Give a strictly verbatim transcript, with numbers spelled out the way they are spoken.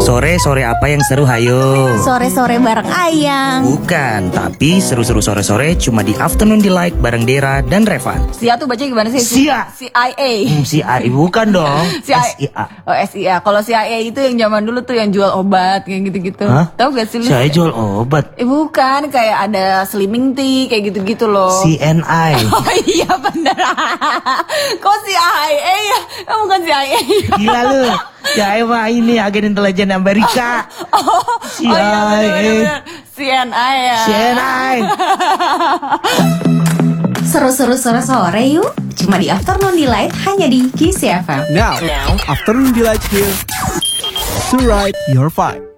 Sore-sore apa yang seru, hayo? Sore-sore bareng Ayang. Bukan, tapi seru-seru sore-sore cuma di Afternoon Delight bareng Dera dan Revan. Sia tuh baca gimana sih? Sia. C I A. Hmm, C I A bukan dong. C I A. S I A. Oh, S I A. Kalau C I A itu yang zaman dulu tuh yang jual obat kayak gitu-gitu. Hah? Tahu gak sih lu? Saya jual obat. Eh bukan, kayak ada slimming tea kayak gitu-gitu loh. C N I. Oh iya bener. Kok C I A ya? Eh, bukan C I A. Gila lu. Saya mah ini agen intelijen Amerika. Oh, C I A. oh iya bener-bener. C N I ya. C N I. Seru-seru sore-sore yuk. Cuma di Afternoon Delight hanya di Kiss F M. Now, Afternoon Delight here to ride your vibe.